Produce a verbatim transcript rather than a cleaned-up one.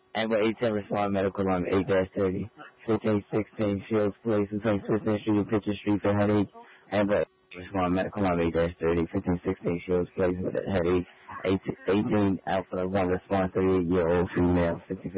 Amber eight ten respond medical alarm eight thirty. fifteen sixteen Shields Place between fifteenth Street and Pitcher Street for headache. Amber respond medical alarm eight thirty. fifteen sixteen Shields Place with a headache. eighteen Alpha one respond thirty-eight year old female. fifteen